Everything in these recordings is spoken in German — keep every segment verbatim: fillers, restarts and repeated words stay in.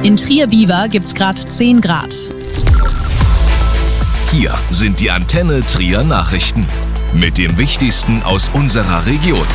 In Trier-Biewer gibt's gerade zehn Grad. Hier sind die Antenne Trier Nachrichten mit dem Wichtigsten aus unserer Region.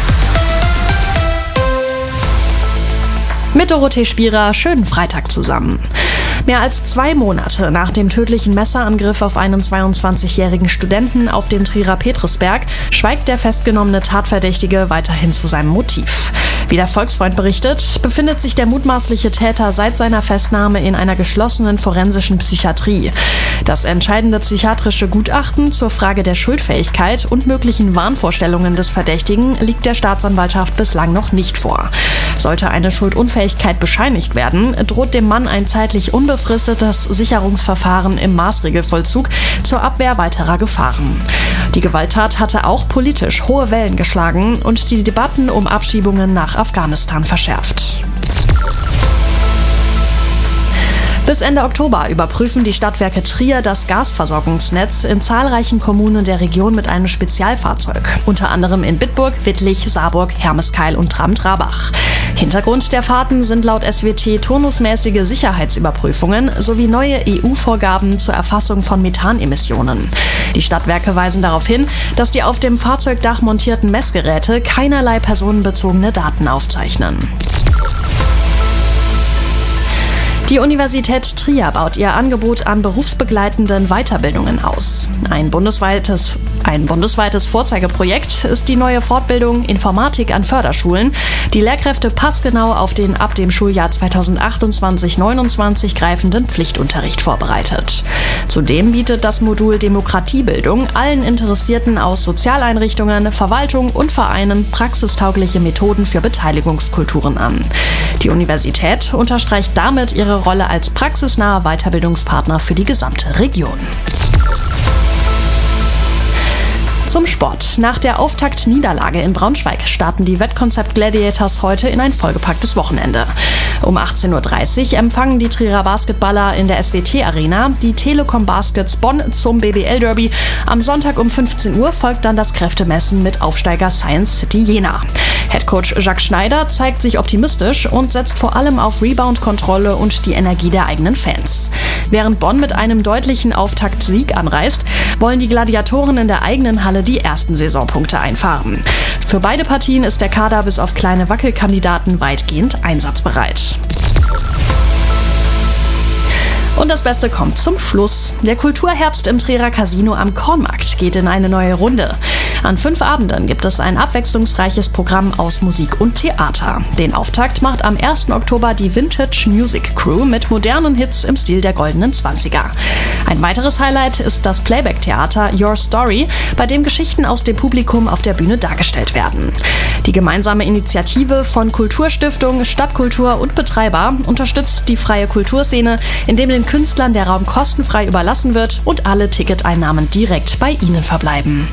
Mit Dorothee Spierer, schönen Freitag zusammen. Mehr als zwei Monate nach dem tödlichen Messerangriff auf einen zweiundzwanzigjährigen Studenten auf dem Trierer Petersberg schweigt der festgenommene Tatverdächtige weiterhin zu seinem Motiv. Wie der Volksfreund berichtet, befindet sich der mutmaßliche Täter seit seiner Festnahme in einer geschlossenen forensischen Psychiatrie. Das entscheidende psychiatrische Gutachten zur Frage der Schuldfähigkeit und möglichen Wahnvorstellungen des Verdächtigen liegt der Staatsanwaltschaft bislang noch nicht vor. Sollte eine Schuldunfähigkeit bescheinigt werden, droht dem Mann ein zeitlich unbefristetes Sicherungsverfahren im Maßregelvollzug zur Abwehr weiterer Gefahren. Die Gewalttat hatte auch politisch hohe Wellen geschlagen und die Debatten um Abschiebungen nach Afghanistan verschärft. Bis Ende Oktober überprüfen die Stadtwerke Trier das Gasversorgungsnetz in zahlreichen Kommunen der Region mit einem Spezialfahrzeug. Unter anderem in Bitburg, Wittlich, Saarburg, Hermeskeil und Traben-Trabach. Hintergrund der Fahrten sind laut S W T turnusmäßige Sicherheitsüberprüfungen sowie neue E U-Vorgaben zur Erfassung von Methanemissionen. Die Stadtwerke weisen darauf hin, dass die auf dem Fahrzeugdach montierten Messgeräte keinerlei personenbezogene Daten aufzeichnen. Die Universität Trier baut ihr Angebot an berufsbegleitenden Weiterbildungen aus. Ein bundesweites, ein bundesweites Vorzeigeprojekt ist die neue Fortbildung Informatik an Förderschulen, die Lehrkräfte passgenau auf den ab dem Schuljahr zweitausendachtundzwanzig neunundzwanzig greifenden Pflichtunterricht vorbereitet. Zudem bietet das Modul Demokratiebildung allen Interessierten aus Sozialeinrichtungen, Verwaltung und Vereinen praxistaugliche Methoden für Beteiligungskulturen an. Die Universität unterstreicht damit ihre Rolle als praxisnaher Weiterbildungspartner für die gesamte Region. Zum Sport. Nach der Auftaktniederlage in Braunschweig starten die Wettkonzept Gladiators heute in ein vollgepacktes Wochenende. Um achtzehn Uhr dreißig empfangen die Trierer Basketballer in der S W T-Arena die Telekom Baskets Bonn zum B B L-Derby. Am Sonntag um fünfzehn Uhr folgt dann das Kräftemessen mit Aufsteiger Science City Jena. Headcoach Jacques Schneider zeigt sich optimistisch und setzt vor allem auf Rebound-Kontrolle und die Energie der eigenen Fans. Während Bonn mit einem deutlichen Auftaktsieg anreist, wollen die Gladiatoren in der eigenen Halle die ersten Saisonpunkte einfahren. Für beide Partien ist der Kader bis auf kleine Wackelkandidaten weitgehend einsatzbereit. Und das Beste kommt zum Schluss. Der Kulturherbst im Trierer Casino am Kornmarkt geht in eine neue Runde. An fünf Abenden gibt es ein abwechslungsreiches Programm aus Musik und Theater. Den Auftakt macht am ersten Oktober die Vintage Music Crew mit modernen Hits im Stil der goldenen Zwanziger. Ein weiteres Highlight ist das Playback-Theater Your Story, bei dem Geschichten aus dem Publikum auf der Bühne dargestellt werden. Die gemeinsame Initiative von Kulturstiftung, Stadtkultur und Betreiber unterstützt die freie Kulturszene, indem den Künstlern der Raum kostenfrei überlassen wird und alle Ticketeinnahmen direkt bei ihnen verbleiben.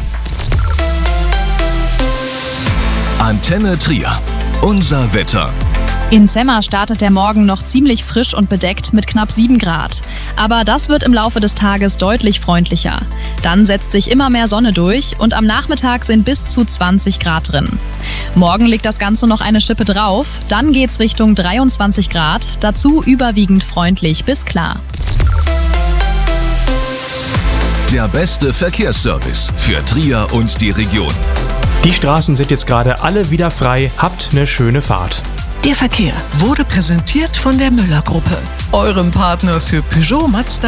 Antenne Trier. Unser Wetter. In Semmer startet der Morgen noch ziemlich frisch und bedeckt mit knapp sieben Grad. Aber das wird im Laufe des Tages deutlich freundlicher. Dann setzt sich immer mehr Sonne durch und am Nachmittag sind bis zu zwanzig Grad drin. Morgen liegt das Ganze noch eine Schippe drauf, dann geht's Richtung dreiundzwanzig Grad, dazu überwiegend freundlich bis klar. Der beste Verkehrsservice für Trier und die Region. Die Straßen sind jetzt gerade alle wieder frei. Habt eine schöne Fahrt. Der Verkehr wurde präsentiert von der Müller-Gruppe, eurem Partner für Peugeot, Mazda